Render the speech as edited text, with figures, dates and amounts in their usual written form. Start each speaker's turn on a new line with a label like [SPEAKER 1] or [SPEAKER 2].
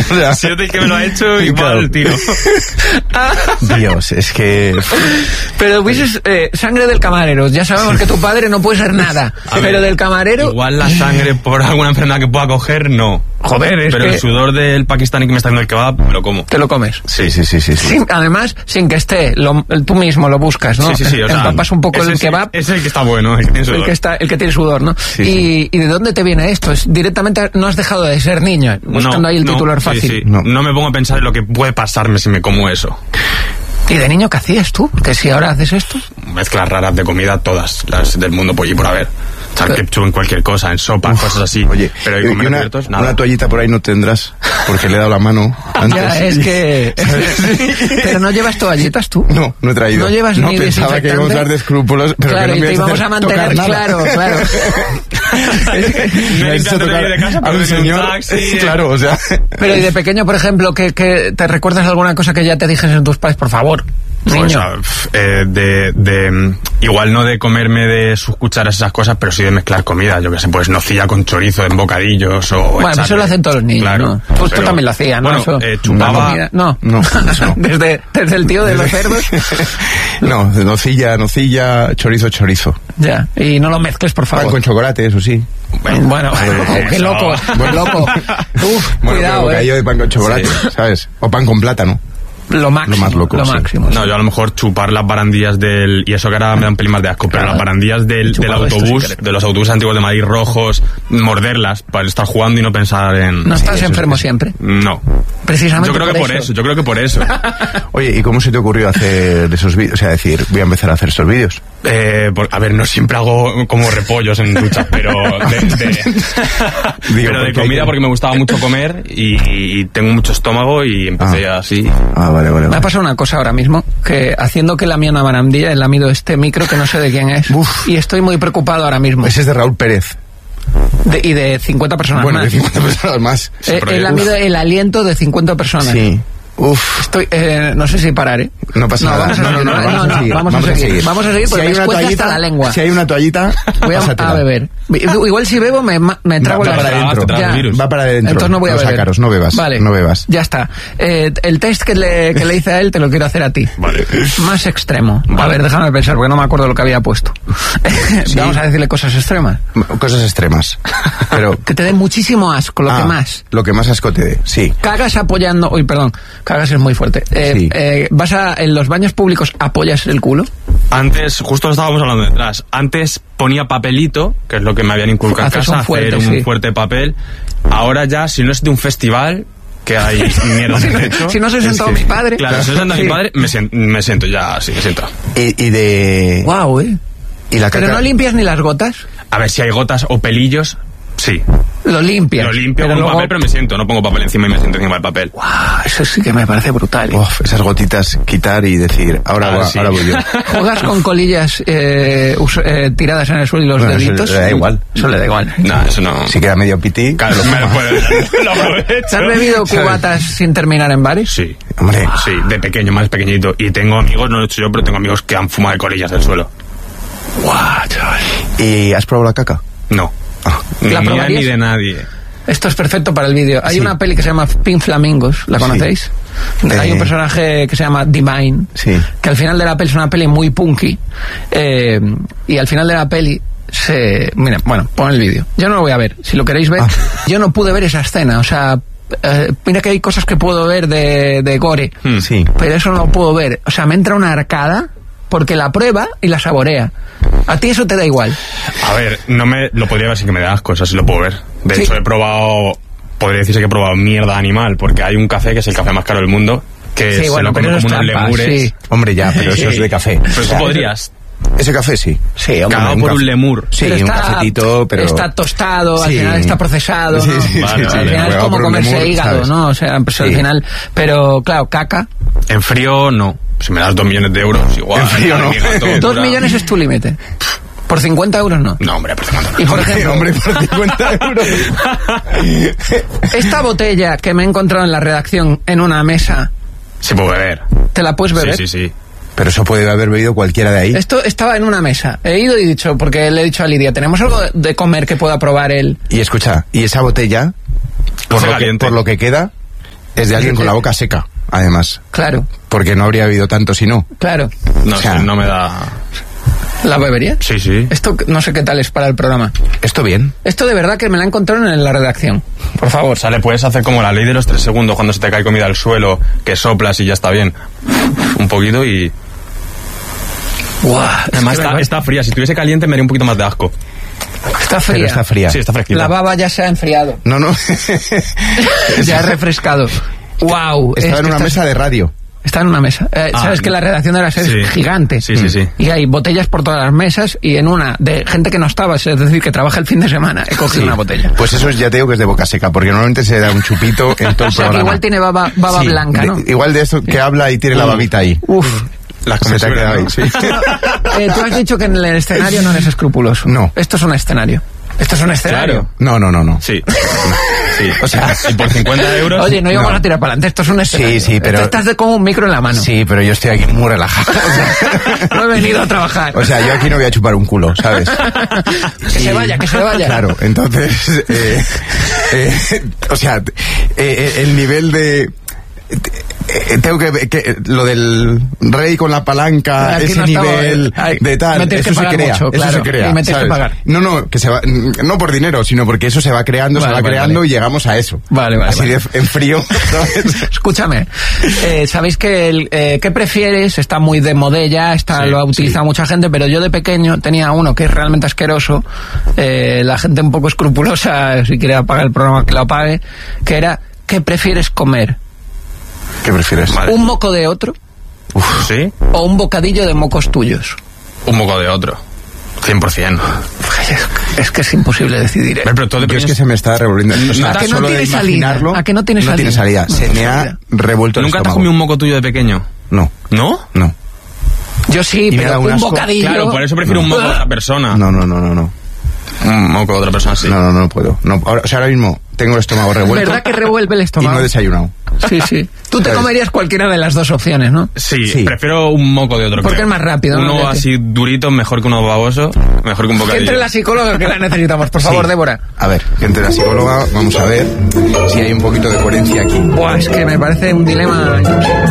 [SPEAKER 1] O sea,
[SPEAKER 2] si yo te digo que me lo ha hecho, igual, tío.
[SPEAKER 1] Dios, es que...
[SPEAKER 3] Pero hubieses sangre del camarero. Ya sabemos que tu padre no puede ser nada. Pero del camarero...
[SPEAKER 2] Igual la sangre por alguna enfermedad que pueda coger, no.
[SPEAKER 3] Joder, es
[SPEAKER 2] pero
[SPEAKER 3] que...
[SPEAKER 2] el sudor del pakistaní que me está dando el kebab, me lo como.
[SPEAKER 3] Te lo comes.
[SPEAKER 2] Sí.
[SPEAKER 3] Además, sin que esté, tú mismo lo buscas, ¿no?
[SPEAKER 2] Sí. O sea,
[SPEAKER 3] empapas un poco el kebab.
[SPEAKER 2] Es el que está bueno, el que tiene sudor.
[SPEAKER 3] El que tiene sudor, ¿no?
[SPEAKER 1] Sí.
[SPEAKER 3] ¿Y de dónde te viene esto? Directamente no has dejado de ser niño, buscando ahí el titular fácil.
[SPEAKER 2] Sí. No me pongo a pensar en lo que puede pasarme si me como eso.
[SPEAKER 3] ¿Y de niño qué hacías tú? Que si ahora haces esto...
[SPEAKER 2] Mezclas raras de comida, todas las del mundo por allí por haber. Echar ketchup en cualquier cosa, en sopa, cosas así.
[SPEAKER 1] Oye,
[SPEAKER 2] pero hay comer abiertos, nada.
[SPEAKER 1] Una toallita por ahí no tendrás, porque le he dado la mano antes.
[SPEAKER 3] Ya, es que... Pero no llevas toallitas tú.
[SPEAKER 1] No he traído.
[SPEAKER 3] No llevas ni
[SPEAKER 1] pensaba que íbamos a dar de escrúpulos, pero
[SPEAKER 3] claro,
[SPEAKER 1] que no
[SPEAKER 3] y te íbamos a mantener, claro.
[SPEAKER 1] Me has hecho tocar
[SPEAKER 2] de casa,
[SPEAKER 1] a un señor,
[SPEAKER 2] taxi,
[SPEAKER 1] claro, o sea...
[SPEAKER 3] Pero y de pequeño, por ejemplo, que te recuerdas alguna cosa que ya te dijesen tus padres, por favor, niño.
[SPEAKER 2] O sea, igual no de comerme de sus cucharas esas cosas, pero sí de mezclar comida, yo que sé, pues nocilla con chorizo en bocadillos o...
[SPEAKER 3] Bueno, eso lo hacen todos los niños,
[SPEAKER 2] claro,
[SPEAKER 3] ¿no? Pues tú también lo hacías, ¿no?
[SPEAKER 2] Bueno,
[SPEAKER 3] eso,
[SPEAKER 2] chupaba...
[SPEAKER 3] No.
[SPEAKER 1] Eso.
[SPEAKER 3] Desde el tío de los cerdos.
[SPEAKER 1] No, de nocilla, chorizo.
[SPEAKER 3] Ya, y no lo mezcles, por favor.
[SPEAKER 1] Pan con chocolate, eso sí.
[SPEAKER 3] Bueno, qué loco, muy loco. Cuidado,
[SPEAKER 1] bocadillo de pan con chocolate, sí. ¿Sabes? O pan con plátano.
[SPEAKER 3] Lo máximo.
[SPEAKER 1] Lo
[SPEAKER 3] máximo.
[SPEAKER 2] No, yo a lo mejor chupar las barandillas del... Y eso que ahora me da un pelín más de asco, pero las barandillas del autobús, de los autobuses antiguos de Madrid rojos, morderlas para estar jugando y no pensar en...
[SPEAKER 3] ¿No estás enfermo siempre?
[SPEAKER 2] No.
[SPEAKER 3] Precisamente
[SPEAKER 2] yo creo que por eso.
[SPEAKER 1] Oye, ¿y cómo se te ocurrió hacer esos vídeos? O sea, decir, voy a empezar a hacer esos vídeos.
[SPEAKER 2] A ver, no siempre hago como repollos en duchas, pero de comida porque me gustaba mucho comer y tengo mucho estómago y empecé así.
[SPEAKER 1] Vale.
[SPEAKER 3] Me ha pasado una cosa ahora mismo, que haciendo que lamía una barandilla, he lamido este micro que no sé de quién es.
[SPEAKER 1] Uf.
[SPEAKER 3] Y estoy muy preocupado ahora mismo.
[SPEAKER 1] Ese es de Raúl Pérez.
[SPEAKER 3] Y de 50 personas más.
[SPEAKER 1] De 50 personas más.
[SPEAKER 3] He lamido el aliento de 50 personas.
[SPEAKER 1] Sí. Uf.
[SPEAKER 3] Estoy, no sé si parar, ¿eh?
[SPEAKER 1] No pasa nada.
[SPEAKER 3] Vamos a seguir. Vamos a seguir porque me escuece hasta la lengua.
[SPEAKER 1] Si hay una toallita,
[SPEAKER 3] voy a beber. Igual si bebo me trago
[SPEAKER 1] la... Va para adentro.
[SPEAKER 3] Entonces no voy a beber.
[SPEAKER 1] Ácaros, no bebas.
[SPEAKER 3] Vale.
[SPEAKER 1] No bebas.
[SPEAKER 3] Ya está. El test que le hice a él te lo quiero hacer a ti.
[SPEAKER 2] Vale.
[SPEAKER 3] Más extremo. Vale. A ver, déjame pensar porque no me acuerdo lo que había puesto. ¿Sí? Vamos a decirle cosas extremas.
[SPEAKER 1] Cosas extremas. Pero...
[SPEAKER 3] que te dé muchísimo asco, lo que más.
[SPEAKER 1] Lo que más asco te dé, sí.
[SPEAKER 3] Cagas apoyando... Uy, perdón. Cagas es muy fuerte.
[SPEAKER 1] Sí.
[SPEAKER 3] ¿Vas en los baños públicos apoyas el culo?
[SPEAKER 2] Antes, justo estábamos hablando detrás, antes ponía papelito, que es lo que me habían inculcado en casa, hacer un fuerte papel. Ahora ya, si no es de un festival, que hay mierda de techo.
[SPEAKER 3] Si no soy sentado a mi padre.
[SPEAKER 2] Claro, si no soy sentado a mi padre, me siento ya, sí, me siento.
[SPEAKER 1] Y de...
[SPEAKER 3] Guau,
[SPEAKER 1] ¿Y la caca?
[SPEAKER 3] ¿Pero no limpias ni las gotas?
[SPEAKER 2] A ver, si hay gotas o pelillos, sí.
[SPEAKER 3] Lo limpio
[SPEAKER 2] con luego... papel, pero me siento, no pongo papel encima y me siento encima del papel.
[SPEAKER 3] Wow, eso sí que me parece brutal.
[SPEAKER 1] Esas gotitas quitar y decir, ahora voy yo.
[SPEAKER 3] ¿Juegas con colillas tiradas en el suelo y los deditos?
[SPEAKER 1] Eso le da igual.
[SPEAKER 3] Eso le da igual.
[SPEAKER 2] No, eso no.
[SPEAKER 1] Si queda medio pití.
[SPEAKER 2] Claro, lo aprovecho.
[SPEAKER 3] ¿Te has bebido cubatas sin terminar en bares?
[SPEAKER 2] Sí.
[SPEAKER 1] Hombre.
[SPEAKER 2] Sí, de pequeño, más pequeñito. Y tengo amigos, no lo he hecho yo, pero tengo amigos que han fumado de colillas del suelo.
[SPEAKER 3] Guau, chaval.
[SPEAKER 1] ¿Y has probado la caca?
[SPEAKER 2] No. Ni mía ni de nadie.
[SPEAKER 3] Esto es perfecto para el vídeo. Hay una peli que se llama Pink Flamingos, ¿la conocéis? Hay un personaje que se llama Divine, que al final de la peli es una peli muy punky, y al final de la peli miren, bueno, pon el vídeo. Yo no lo voy a ver, si lo queréis ver. Yo no pude ver esa escena, o sea, mira que hay cosas que puedo ver de gore, pero eso no lo puedo ver. O sea, me entra una arcada porque la prueba y la saborea. ¿A ti eso te da igual?
[SPEAKER 2] A ver, lo podría ver sin que me da asco, eso sí lo puedo ver. De hecho, podría decirse que he probado mierda animal, porque hay un café que es el café más caro del mundo, que se lo comen como unos lemures.
[SPEAKER 1] Sí. Hombre, ya, pero eso es de café.
[SPEAKER 2] Pero tú podrías.
[SPEAKER 1] Ese café sí.
[SPEAKER 3] Sí, hombre.
[SPEAKER 2] Cagado por un lemur.
[SPEAKER 1] Sí, un cafetito, pero...
[SPEAKER 3] Está tostado, al final está procesado, ¿no?
[SPEAKER 2] Vale,
[SPEAKER 3] al final es como comerse hígado, ¿sabes? ¿No? O sea, pues al final... Pero, claro, caca...
[SPEAKER 2] En frío, no. Si me das 2 millones de euros, igual.
[SPEAKER 1] En frío, no.
[SPEAKER 3] 2 millones es tu límite. ¿Por 50 euros no?
[SPEAKER 2] No, hombre, por 50 euros.
[SPEAKER 3] Y por ejemplo...
[SPEAKER 1] Hombre, por 50 euros.
[SPEAKER 3] Esta botella que me he encontrado en la redacción en una mesa...
[SPEAKER 2] Se puede beber.
[SPEAKER 3] ¿Te la puedes beber?
[SPEAKER 2] Sí.
[SPEAKER 1] Pero eso puede haber bebido cualquiera de ahí.
[SPEAKER 3] Esto estaba en una mesa. He ido y dicho, porque le he dicho a Lidia, ¿tenemos algo de comer que pueda probar él?
[SPEAKER 1] Y escucha, y esa botella, por lo que queda, es de alguien con la boca seca, además.
[SPEAKER 3] Claro.
[SPEAKER 1] Porque no habría habido tanto si no.
[SPEAKER 3] Claro.
[SPEAKER 2] No, o sea, no me da...
[SPEAKER 3] ¿La bebería?
[SPEAKER 2] Sí, sí.
[SPEAKER 3] Esto no sé qué tal es para el programa.
[SPEAKER 1] ¿Esto bien?
[SPEAKER 3] Esto de verdad que me la encontraron en la redacción. Por favor.
[SPEAKER 2] O sea, le puedes hacer como la ley de los 3 segundos cuando se te cae comida al suelo, que soplas y ya está bien. Un poquito y...
[SPEAKER 3] Wow,
[SPEAKER 2] además está fría. Si estuviese caliente me haría un poquito más de asco.
[SPEAKER 3] Está fría.
[SPEAKER 1] Pero está fría.
[SPEAKER 2] Sí, está fresquita.
[SPEAKER 3] La baba ya se ha enfriado.
[SPEAKER 1] No.
[SPEAKER 3] Ya ha refrescado. Wow.
[SPEAKER 1] Estaba en una mesa de radio.
[SPEAKER 3] Está en una mesa. Sabes que la redacción de la SER es gigante.
[SPEAKER 2] Sí.
[SPEAKER 3] Y hay botellas por todas las mesas y en una de gente que no estaba, es decir, que trabaja el fin de semana, he cogido una botella.
[SPEAKER 1] Pues eso ya te digo que es de boca seca, porque normalmente se da un chupito en todo el programa.
[SPEAKER 3] Igual tiene baba blanca, ¿no?
[SPEAKER 1] Igual de eso que habla y tiene la babita ahí.
[SPEAKER 3] Uf.
[SPEAKER 1] Las que se te ha quedado ahí, sí.
[SPEAKER 3] Tú has dicho que en el escenario no eres escrupuloso.
[SPEAKER 1] No.
[SPEAKER 3] Esto es un escenario. ¿Esto es un escenario?
[SPEAKER 1] Claro. No.
[SPEAKER 2] Sí. O sea, y por 50 euros...
[SPEAKER 3] Oye, no íbamos a tirar para adelante, esto es un escenario.
[SPEAKER 1] Sí, pero...
[SPEAKER 3] Estás con un micro en la mano.
[SPEAKER 1] Sí, pero yo estoy aquí muy relajado.
[SPEAKER 3] No he venido a trabajar.
[SPEAKER 1] O sea, yo aquí no voy a chupar un culo, ¿sabes?
[SPEAKER 3] Que se vaya.
[SPEAKER 1] Claro, entonces... o sea, el nivel de... tengo que lo del rey con la palanca,
[SPEAKER 3] aquí
[SPEAKER 1] ese
[SPEAKER 3] no
[SPEAKER 1] nivel de tal, eso se crea,
[SPEAKER 3] mucho, claro,
[SPEAKER 1] eso se crea,
[SPEAKER 3] y me tienes que pagar.
[SPEAKER 1] No, que se va, no por dinero, sino porque eso se va creando, y llegamos a eso.
[SPEAKER 3] Vale.
[SPEAKER 1] Así de en frío, ¿sabes?
[SPEAKER 3] Escúchame, sabéis que ¿qué prefieres? Está muy de modella, lo ha utilizado mucha gente, pero yo de pequeño tenía uno que es realmente asqueroso, la gente un poco escrupulosa, si quiere apagar el programa que lo apague, que era, ¿qué prefieres comer?
[SPEAKER 1] ¿Qué prefieres?
[SPEAKER 2] Vale.
[SPEAKER 3] ¿Un moco de otro?
[SPEAKER 2] ¿Sí?
[SPEAKER 3] ¿O un bocadillo de mocos tuyos?
[SPEAKER 2] Un moco de otro. 100%.
[SPEAKER 3] Es que es imposible decidir.
[SPEAKER 2] Pero todo
[SPEAKER 1] es que se me está revolviendo. O sea,
[SPEAKER 3] ¿A que no tiene salida? ¿A que no tiene salida?
[SPEAKER 1] No tiene salida. Se me ha revuelto el estómago.
[SPEAKER 2] ¿Nunca te has comido un moco tuyo de pequeño?
[SPEAKER 1] No.
[SPEAKER 2] ¿No?
[SPEAKER 1] No.
[SPEAKER 3] Yo sí, pero un bocadillo...
[SPEAKER 2] Claro, por eso prefiero un moco de otra persona.
[SPEAKER 1] No.
[SPEAKER 2] Un moco de otra persona, sí.
[SPEAKER 1] No puedo. No, ahora mismo tengo el estómago revuelto.
[SPEAKER 3] ¿Verdad que revuelve el estómago?
[SPEAKER 1] Y no he desayunado.
[SPEAKER 3] Sí. Tú te comerías cualquiera de las dos opciones, ¿no?
[SPEAKER 2] Sí, prefiero un moco de otro.
[SPEAKER 3] Porque es más rápido, ¿no?
[SPEAKER 2] Uno así durito, mejor que uno baboso, mejor que un bocadillo.
[SPEAKER 3] Que entre la psicóloga, que la necesitamos, por favor, Débora.
[SPEAKER 1] A ver, que entre la psicóloga, vamos a ver si hay un poquito de coherencia aquí.
[SPEAKER 3] Buah, es que me parece un dilema...